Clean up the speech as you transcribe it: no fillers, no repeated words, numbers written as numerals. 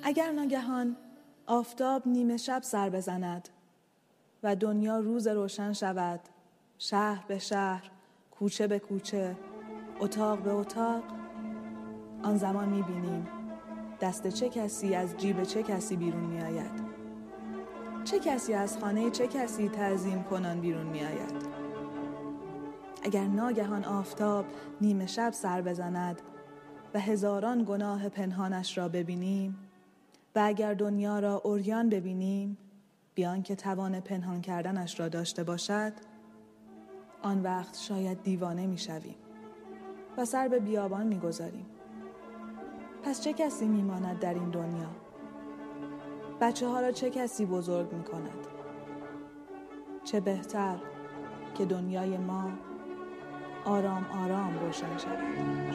اگر ناگهان آفتاب نیمه شب سر بزند و دنیا روز روشن شود، شهر به شهر، کوچه به کوچه، اتاق به اتاق، آن زمان می‌بینیم دست چه کسی از جیب چه کسی بیرون می‌آید، چه کسی از خانه چه کسی تعظیم کنان بیرون می‌آید. اگر ناگهان آفتاب نیمه شب سر بزند و هزاران گناه پنهانش را ببینیم و اگر دنیا را عریان ببینیم بیان که توان پنهان کردنش را داشته باشد، آن وقت شاید دیوانه می‌شویم و سر به بیابان می‌گذاریم. پس چه کسی می‌ماند در این دنیا؟ بچه‌ها را چه کسی بزرگ می‌کند؟ چه بهتر که دنیای ما آرام آرام روشن شود.